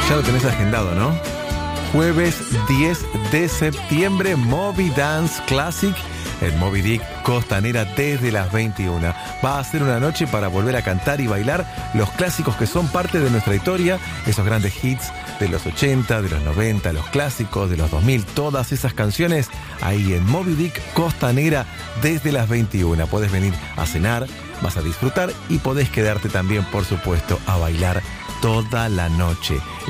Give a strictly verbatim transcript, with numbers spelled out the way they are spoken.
Ya lo tenés agendado, ¿no? Jueves diez de septiembre, Moby Dance Classic en Moby Dick Costanera desde las veintiuna. Va a ser una noche para volver a cantar y bailar los clásicos que son parte de nuestra historia, esos grandes hits de los ochenta, de los noventa, los clásicos de los dos mil, todas esas canciones ahí en Moby Dick Costanera desde las veintiuna. Podés venir a cenar, vas a disfrutar y podés quedarte también, por supuesto, a bailar toda la noche.